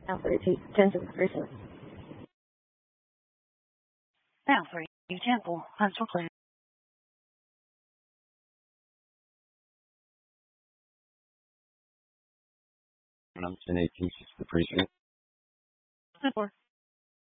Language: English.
Now for tenses recently. Now for example, pencil clear. I'm 1018, the precinct. Four.